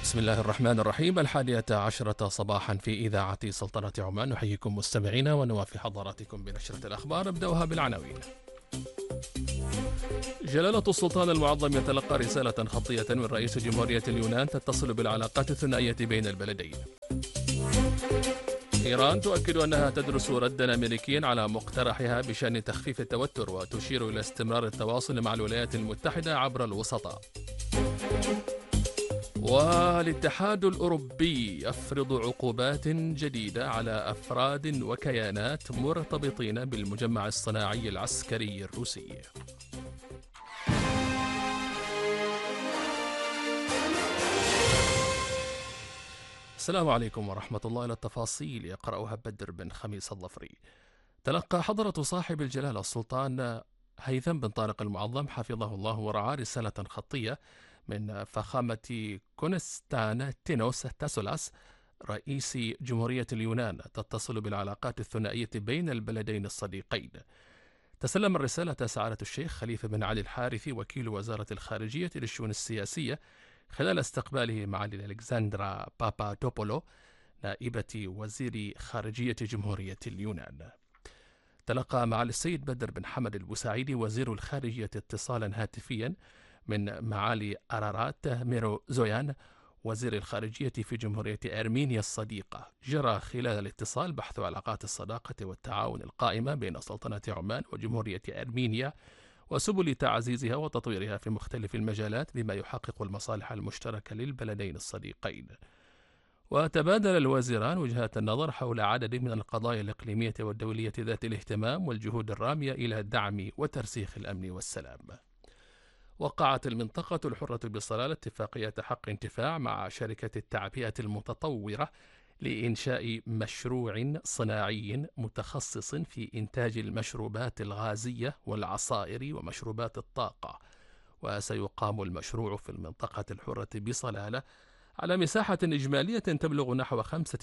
بسم الله الرحمن الرحيم. 11 صباحا في إذاعة سلطنة عمان. نحييكم مستمعينا ونوافي حضراتكم بنشرة الأخبار. ابدأها بالعناوين. جلالة السلطان المعظم يتلقى رسالة خطية من رئيس جمهورية اليونان تتصل بالعلاقات الثنائية بين البلدين. إيران تؤكد أنها تدرس ردا أمريكيا على مقترحها بشأن تخفيف التوتر، وتشير إلى استمرار التواصل مع الولايات المتحدة عبر الوسطاء. والاتحاد الأوروبي يفرض عقوبات جديدة على أفراد وكيانات مرتبطين بالمجمع الصناعي العسكري الروسي. السلام عليكم ورحمة الله. إلى التفاصيل يقرأها بدر بن خميس الظفري. تلقى حضرة صاحب الجلالة السلطان هيثم بن طارق المعظم حفظه الله ورعاه رسالة خطية من فخامة كونستانتينوس تاسولاس رئيس جمهورية اليونان تتصل بالعلاقات الثنائية بين البلدين الصديقين. تسلم الرسالة سعادة الشيخ خليفة بن علي الحارثي وكيل وزارة الخارجية للشؤون السياسية خلال استقباله معالي ألكسندرا بابادوبولو نائبة وزير خارجية جمهورية اليونان. تلقى معالي السيد بدر بن حمد البوسعيدي وزير الخارجية اتصالا هاتفيا من معالي أرارات ميرو زويان وزير الخارجية في جمهورية أرمينيا الصديقة. جرى خلال الاتصال بحث علاقات الصداقة والتعاون القائمة بين سلطنة عمان وجمهورية أرمينيا وسبل تعزيزها وتطويرها في مختلف المجالات بما يحقق المصالح المشتركة للبلدين الصديقين. وتبادل الوزيران وجهات النظر حول عدد من القضايا الإقليمية والدولية ذات الاهتمام والجهود الرامية إلى دعم وترسيخ الأمن والسلام. وقعت المنطقة الحرة بصلالة اتفاقية حق انتفاع مع شركة التعبئة المتطورة لإنشاء مشروع صناعي متخصص في إنتاج المشروبات الغازية والعصائر ومشروبات الطاقة. وسيقام المشروع في المنطقة الحرة بصلالة على مساحة إجمالية تبلغ نحو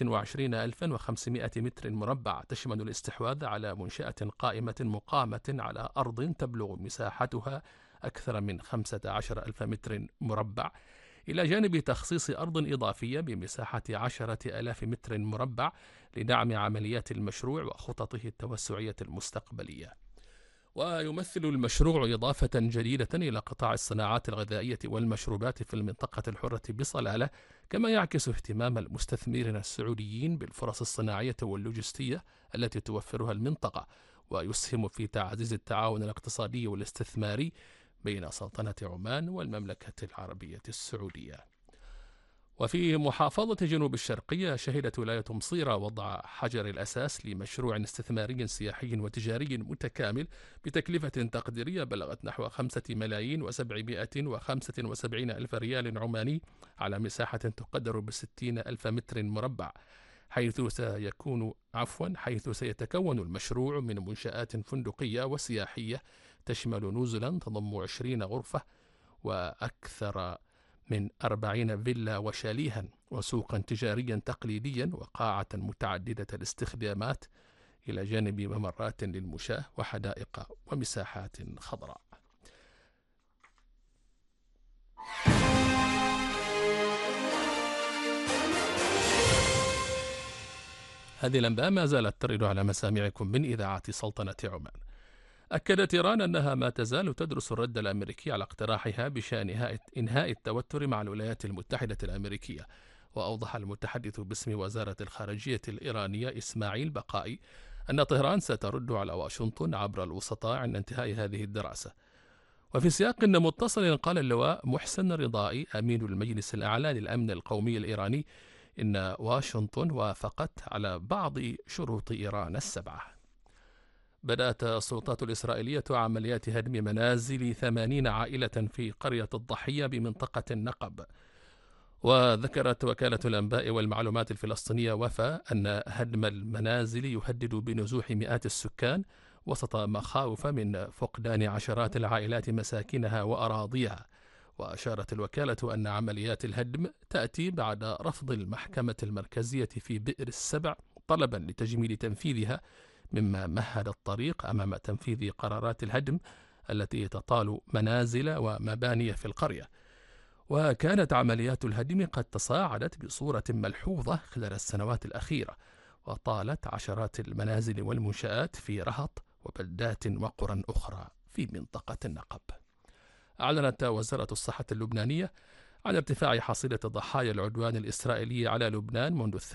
25,500 متر مربع، تشمل الاستحواذ على منشأة قائمة مقامة على أرض تبلغ مساحتها أكثر من 15,000 متر مربع، إلى جانب تخصيص أرض إضافية بمساحة 10,000 متر مربع لدعم عمليات المشروع وخططه التوسعية المستقبلية. ويمثل المشروع إضافة جديدة إلى قطاع الصناعات الغذائية والمشروبات في المنطقة الحرة بصلالة، كما يعكس اهتمام المستثمرين السعوديين بالفرص الصناعية واللوجستية التي توفرها المنطقة، ويسهم في تعزيز التعاون الاقتصادي والاستثماري بين سلطنة عمان والمملكة العربية السعودية. وفي محافظة جنوب الشرقية شهدت ولاية مصيرة وضع حجر الأساس لمشروع استثماري سياحي وتجاري متكامل بتكلفة تقديرية بلغت نحو 5,775,000 ريال عماني على مساحة تقدر ب60,000 متر مربع، حيث سيتكون المشروع من منشآت فندقية وسياحية تشمل نزلا تضم 20 غرفة وأكثر من 40 فيلا وشاليها وسوقا تجاريا تقليديا وقاعة متعددة الاستخدامات، إلى جانب ممرات للمشاة وحدائق ومساحات خضراء. هذه الأنباء ما زالت ترد على مسامعكم من إذاعة سلطنة عمان. أكدت إيران أنها ما تزال تدرس الرد الأمريكي على اقتراحها بشأن إنهاء التوتر مع الولايات المتحدة الأمريكية. وأوضح المتحدث باسم وزارة الخارجية الإيرانية إسماعيل بقائي أن طهران سترد على واشنطن عبر الوسطاء عند انتهاء هذه الدراسة. وفي سياق متصل قال اللواء محسن رضائي أمين المجلس الأعلى للأمن القومي الإيراني إن واشنطن وافقت على بعض شروط إيران السبعة. بدأت السلطات الإسرائيلية عمليات هدم منازل 80 عائلة في قرية الضحية بمنطقة النقب. وذكرت وكالة الأنباء والمعلومات الفلسطينية وفا أن هدم المنازل يهدد بنزوح مئات السكان وسط مخاوف من فقدان عشرات العائلات مساكنها وأراضيها. وأشارت الوكالة أن عمليات الهدم تأتي بعد رفض المحكمة المركزية في بئر السبع طلبا لتجميد تنفيذها، مما مهد الطريق أمام تنفيذ قرارات الهدم التي تطال منازل ومباني في القرية. وكانت عمليات الهدم قد تصاعدت بصورة ملحوظة خلال السنوات الأخيرة، وطالت عشرات المنازل والمنشآت في رهط وبلدات وقرى أخرى في منطقة النقب. أعلنت وزارة الصحة اللبنانية عن ارتفاع حصيلة ضحايا العدوان الإسرائيلي على لبنان منذ